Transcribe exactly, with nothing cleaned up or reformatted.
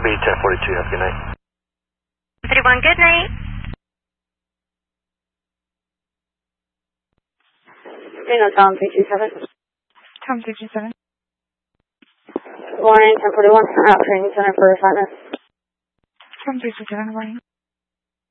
I'll be ten forty-two. Have a good night. thirty-one, good night. Reno, Tom three two seven. Tom three two seven. Good morning, ten forty-one. Out training center for assignment. Tom three two seven, good morning.